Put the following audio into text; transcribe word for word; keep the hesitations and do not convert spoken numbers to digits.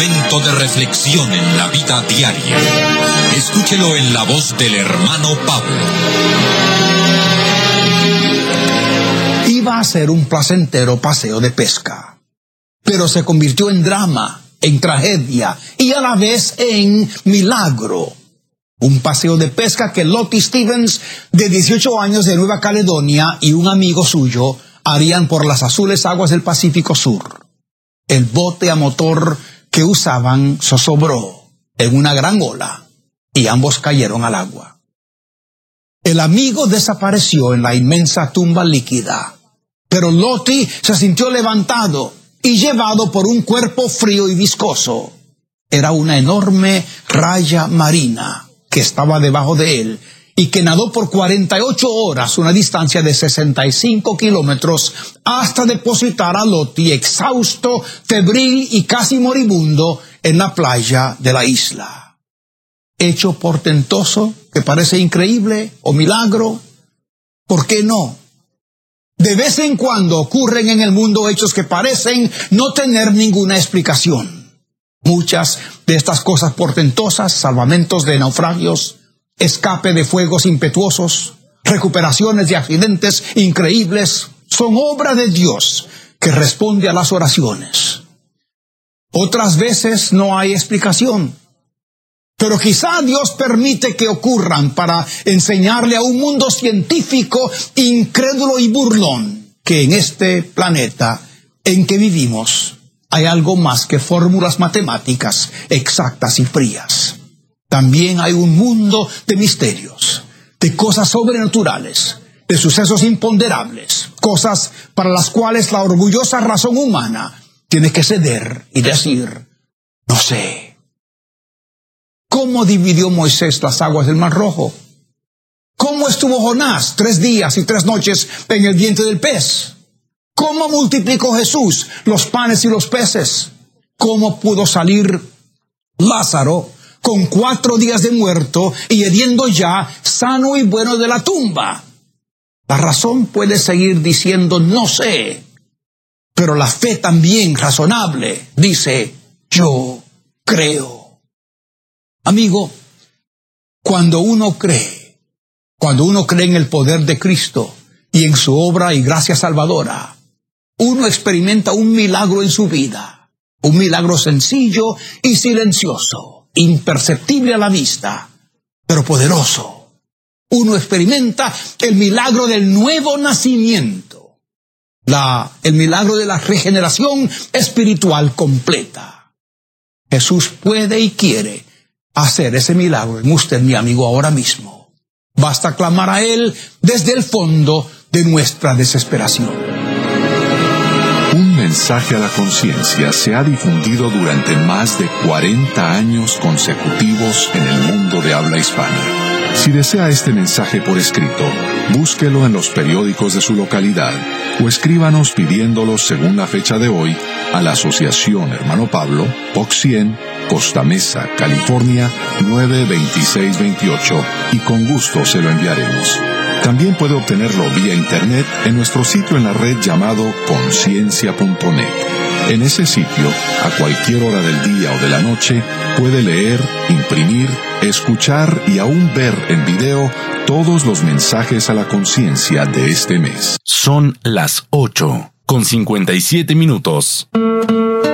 momento de reflexión en la vida diaria. Escúchelo en la voz del hermano Pablo. Iba a ser un placentero paseo de pesca, pero se convirtió en drama, en tragedia y a la vez en milagro. Un paseo de pesca que Lottie Stevens, de dieciocho años, de Nueva Caledonia, y un amigo suyo harían por las azules aguas del Pacífico Sur. El bote a motor que usaban zozobró en una gran ola y ambos cayeron al agua. El amigo desapareció en la inmensa tumba líquida, pero Lottie se sintió levantado y llevado por un cuerpo frío y viscoso. Era una enorme raya marina que estaba debajo de él y que nadó por cuarenta y ocho horas, una distancia de sesenta y cinco kilómetros, hasta depositar a Lottie exhausto, febril y casi moribundo en la playa de la isla. Hecho portentoso que parece increíble o milagro, ¿por qué no? De vez en cuando ocurren en el mundo hechos que parecen no tener ninguna explicación. Muchas de estas cosas portentosas, salvamentos de naufragios, escape de fuegos impetuosos, recuperaciones de accidentes increíbles, son obra de Dios que responde a las oraciones. Otras veces no hay explicación, pero quizá Dios permite que ocurran para enseñarle a un mundo científico incrédulo y burlón que en este planeta en que vivimos hay algo más que fórmulas matemáticas exactas y frías. También hay un mundo de misterios, de cosas sobrenaturales, de sucesos imponderables, cosas para las cuales la orgullosa razón humana tiene que ceder y decir, no sé. ¿Cómo dividió Moisés las aguas del Mar Rojo? ¿Cómo estuvo Jonás tres días y tres noches en el vientre del pez? ¿Cómo multiplicó Jesús los panes y los peces? ¿Cómo pudo salir Lázaro con cuatro días de muerto y hediendo ya sano y bueno de la tumba? La razón puede seguir diciendo no sé, pero la fe también razonable dice yo creo. Amigo, cuando uno cree, cuando uno cree en el poder de Cristo y en su obra y gracia salvadora, uno experimenta un milagro en su vida, un milagro sencillo y silencioso, imperceptible a la vista, pero poderoso. Uno experimenta el milagro del nuevo nacimiento, la, el milagro de la regeneración espiritual completa. Jesús puede y quiere hacer ese milagro en usted, mi amigo, ahora mismo. Basta clamar a Él desde el fondo de nuestra desesperación. Un mensaje a la conciencia se ha difundido durante más de cuarenta años consecutivos en el mundo de habla hispana. Si desea este mensaje por escrito, búsquelo en los periódicos de su localidad o escríbanos pidiéndolo según la fecha de hoy a la Asociación Hermano Pablo, Box cien, Costa Mesa, California, nueve veintiséis veintiocho, y con gusto se lo enviaremos. También puede obtenerlo vía internet en nuestro sitio en la red llamado conciencia punto net. En ese sitio, a cualquier hora del día o de la noche, puede leer, imprimir, escuchar y aún ver en video todos los mensajes a la conciencia de este mes. Son las ocho con cincuenta y siete minutos.